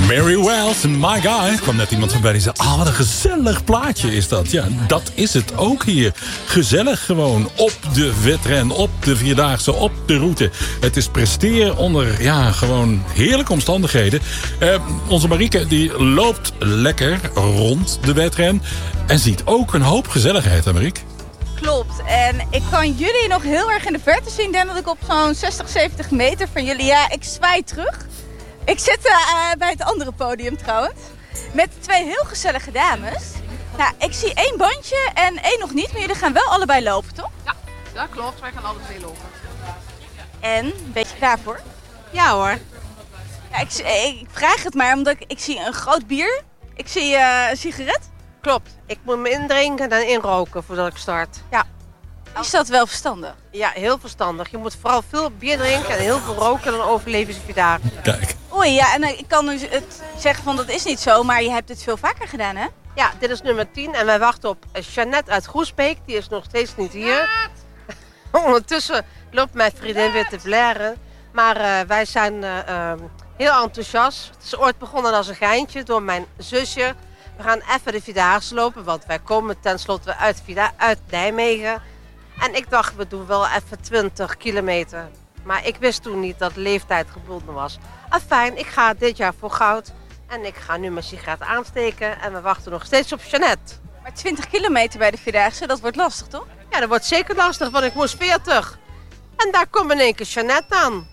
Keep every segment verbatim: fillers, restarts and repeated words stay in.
Mary Wells en My Guy. Er kwam net iemand voorbij die zei, ah, wat een gezellig plaatje is dat. Ja, dat is het ook hier. Gezellig gewoon op de wedren, op de Vierdaagse, op de route. Het is presteren onder, ja, gewoon heerlijke omstandigheden. Uh, onze Marieke, die loopt lekker rond de wedren. En ziet ook een hoop gezelligheid, hè Marieke? Klopt. En ik kan jullie nog heel erg in de verte zien. Ik denk dat ik op zo'n zestig, zeventig meter van jullie... Ja, ik zwaai terug. Ik zit uh, bij het andere podium trouwens. Met twee heel gezellige dames. Nou, ik zie één bandje en één nog niet. Maar jullie gaan wel allebei lopen, toch? Ja, dat klopt. Wij gaan alle twee lopen. En, ben je klaar voor? Ja hoor. Ja, ik, ik vraag het maar omdat ik, ik zie een groot bier. Ik zie uh, een sigaret. Klopt. Ik moet me indrinken en inroken voordat ik start. Ja. Is dat wel verstandig? Ja, heel verstandig. Je moet vooral veel bier drinken en heel veel roken, dan overleven ze vier dagen. Kijk. Oei, ja, en ik kan dus het zeggen van dat is niet zo, maar je hebt het veel vaker gedaan, hè? Ja, dit is nummer tien en wij wachten op Jeannette uit Groesbeek. Die is nog steeds niet hier. Ondertussen loopt mijn vriendin weer te blaren. Maar uh, wij zijn uh, uh, heel enthousiast. Het is ooit begonnen als een geintje door mijn zusje. We gaan even de Vierdaagse lopen, want wij komen tenslotte uit, uit Nijmegen. En ik dacht, we doen wel even twintig kilometer. Maar ik wist toen niet dat de leeftijd gebonden was. Afijn, ik ga dit jaar voor goud. En ik ga nu mijn sigaret aansteken. En we wachten nog steeds op Jeannette. Maar twintig kilometer bij de Vierdaagse, dat wordt lastig, toch? Ja, dat wordt zeker lastig, want ik moest veertig. En daar komt in één keer Jeannette aan.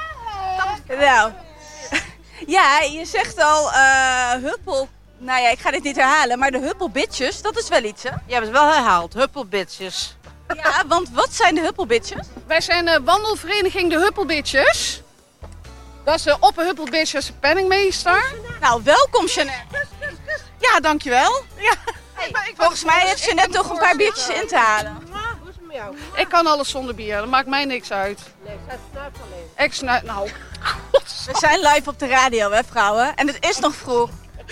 Nou, ja, je zegt al uh, huppel. Nou ja, ik ga dit niet herhalen, maar de huppelbitches, dat is wel iets, hè? Je hebt het wel herhaald, huppelbitches. Ja, want wat zijn de huppelbitches? Wij zijn de wandelvereniging de Huppelbitches. Dat is de Opperhuppelbitches penningmeester. Nou, welkom Jeannette. Ja, dankjewel. Ja. Hey, volgens mij heeft Jeannette nog een paar biertjes in te halen. Hoe is het met jou? Ik kan alles zonder bier, dat maakt mij niks uit. Nee, zij snuift alleen. Ik snuit, nou. We zijn live op de radio, hè vrouwen? En het is nog vroeg.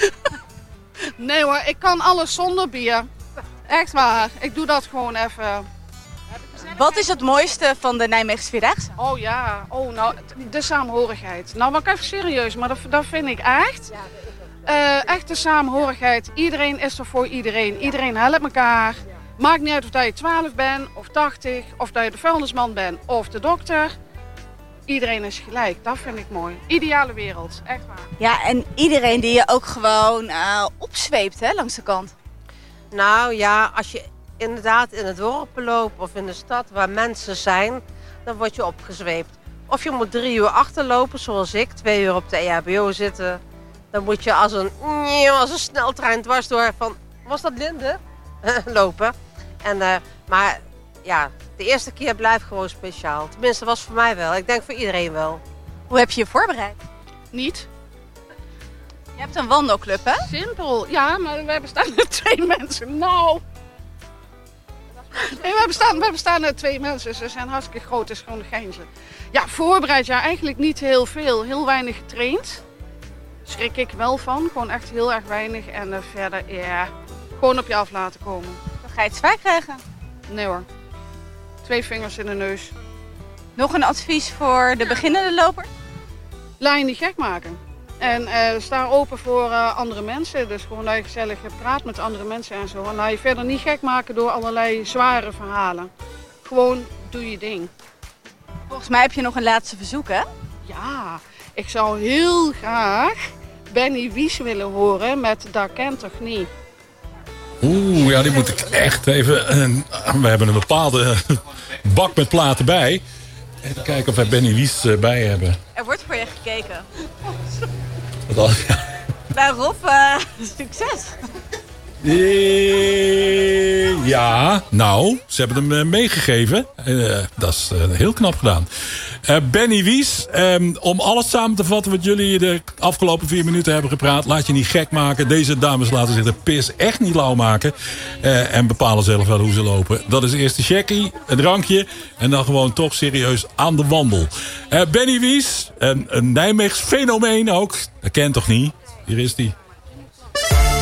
Nee hoor, ik kan alles zonder bier. Echt waar, ik doe dat gewoon even. Wat is het mooiste van de Nijmeegse Vierdaagse? Oh ja, oh nou, de saamhorigheid. Nou, maar ik even serieus, maar dat, dat vind ik echt. Uh, echt de saamhorigheid. Iedereen is er voor iedereen. Iedereen helpt elkaar. Maakt niet uit of dat je twaalf bent, of tachtig, of dat je de vuilnisman bent, of de dokter. Iedereen is gelijk, dat vind ik mooi. Ideale wereld, echt waar. Ja, en iedereen die je ook gewoon uh, opzweept, hè, langs de kant. Nou ja, als je inderdaad in het dorpen loopt of in de stad waar mensen zijn, dan word je opgezweept. Of je moet drie uur achterlopen, zoals ik, twee uur op de E H B O zitten. Dan moet je als een, als een sneltrein dwars door van, was dat Linde? lopen. En, uh, maar ja, de eerste keer blijft gewoon speciaal. Tenminste, was voor mij wel. Ik denk voor iedereen wel. Hoe heb je je voorbereid? Niet. Je hebt een wandelclub, hè? Simpel, ja, maar wij bestaan uit twee mensen. Nou. Nee, wij bestaan, wij bestaan uit twee mensen. Ze zijn hartstikke groot, het is gewoon een geintje. Ja, voorbereid, ja, eigenlijk niet heel veel. Heel weinig getraind. Schrik ik wel van. Gewoon echt heel erg weinig. En uh, verder, ja, yeah, gewoon op je af laten komen. Dan ga je het zwaar krijgen. Nee hoor. Twee vingers in de neus. Nog een advies voor de beginnende loper? Laat je niet gek maken. En uh, sta open voor uh, andere mensen. Dus gewoon dat je gezellig praat met andere mensen en zo. En laat je verder niet gek maken door allerlei zware verhalen. Gewoon doe je ding. Volgens mij heb je nog een laatste verzoek, hè? Ja, ik zou heel graag Benny Wies willen horen met Dat kent toch niet? Oeh, ja, die moet ik echt even... Uh, we hebben een bepaalde bak met platen bij. Even kijken of wij Benny Wies uh, bij hebben. Er wordt voor je gekeken. Wat al, ja. Bij Rob, uh, succes. E ja, nou, ze hebben hem uh, meegegeven. Uh, dat is uh, heel knap gedaan. Uh, Benny Wies, um, om alles samen te vatten wat jullie de afgelopen vier minuten hebben gepraat. Laat je niet gek maken. Deze dames laten zich de pis echt niet lauw maken. Uh, en bepalen zelf wel hoe ze lopen. Dat is eerst de checkie, een drankje. En dan gewoon toch serieus aan de wandel. Uh, Benny Wies, een, een Nijmeegs fenomeen ook. Dat kent toch niet? Hier is die.